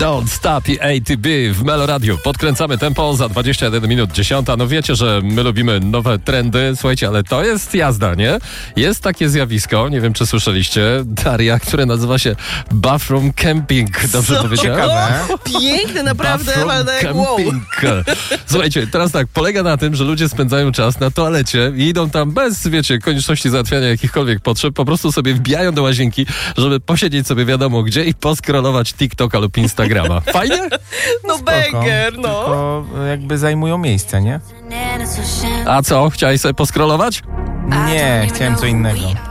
Don't Stop i ATB w Melo Radio. Podkręcamy tempo za 21 minut 10. No wiecie, że my lubimy nowe trendy. Słuchajcie, ale to jest jazda, nie? Jest takie zjawisko, nie wiem czy słyszeliście, Daria, które nazywa się bathroom camping. Dobrze powiedziałem? Piękne, naprawdę, ale Camping. Słuchajcie, teraz tak, polega na tym, że ludzie spędzają czas na toalecie i idą tam bez, wiecie, konieczności załatwiania jakichkolwiek potrzeb, po prostu sobie wbijają do łazienki, żeby posiedzieć sobie wiadomo gdzie i poskrolować TikToka lub Instagrama. Fajnie? no banger, no. Tylko jakby zajmują miejsce, nie? A co, chciałeś sobie poskrolować? Nie, chciałem co innego.